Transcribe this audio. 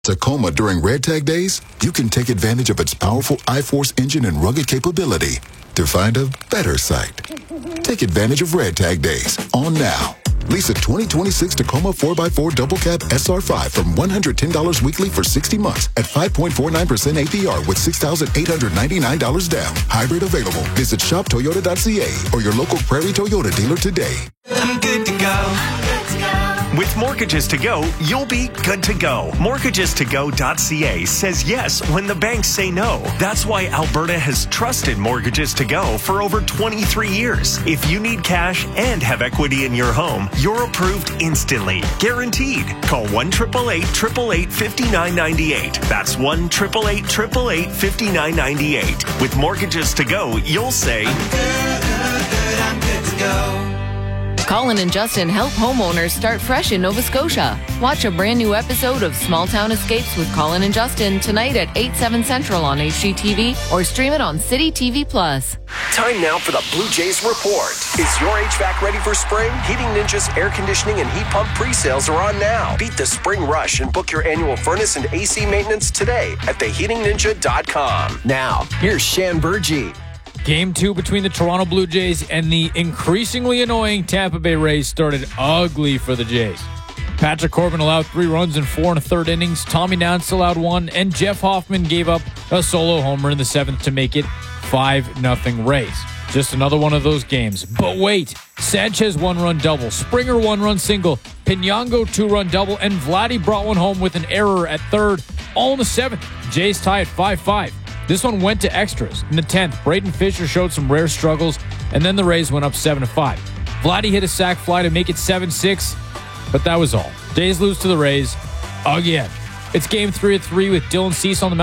Tacoma during Red Tag Days, you can take advantage of its powerful iForce engine and rugged capability to find a better sight. Take advantage of Red Tag Days on now. Lease a 2026 Tacoma 4x4 Double Cab SR5 from $110 weekly for 60 months at 5.49% APR with $6,899 down. Hybrid available. Visit shoptoyota.ca or your local Prairie Toyota dealer today. I'm good to go. With Mortgages to Go, you'll be good to go. MortgagesToGo.ca says yes when the banks say no. That's why Alberta has trusted Mortgages to Go for over 23 years. If you need cash and have equity in your home, you're approved instantly. Guaranteed. Call 1-888-888-5998. That's 1-888-888-5998. With Mortgages to Go, you'll say, I'm good to go. Colin and Justin help homeowners start fresh in Nova Scotia. Watch a brand new episode of Small Town Escapes with Colin and Justin tonight at 8/7 Central on HGTV or stream it on City TV+. Time now for the Blue Jays Report. Is your HVAC ready for spring? Heating Ninja's air conditioning and heat pump pre-sales are on now. Beat the spring rush and book your annual furnace and AC maintenance today at theheatingninja.com. Now, here's Shan Burgee. Game 2 between the Toronto Blue Jays and the increasingly annoying Tampa Bay Rays started ugly for the Jays. Patrick Corbin allowed 3 runs in 4 1/3 innings. Tommy Nance allowed 1, and Jeff Hoffman gave up a solo homer in the 7th to make it 5-0 Rays. Just another one of those games. But wait, Sanchez 1-run double, Springer 1-run single, Pinango 2-run double, and Vladdy brought one home with an error at 3rd, all in the 7th. Jays tie at 5-5. This one went to extras. In the 10th, Braden Fisher showed some rare struggles, and then the Rays went up 7-5. Vladdy hit a sac fly to make it 7-6, but that was all. Jays lose to the Rays again. It's game 3 of 3 with Dylan Cease on the mound.